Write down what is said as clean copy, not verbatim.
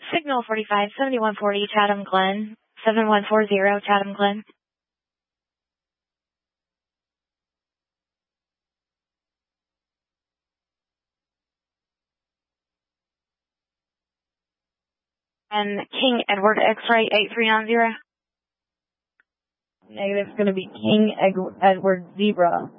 Signal 45, 7140 Chatham Glen, 7140 Chatham Glen. And King Edward X-ray 8390. Negative, it's going to be King Edward Zebra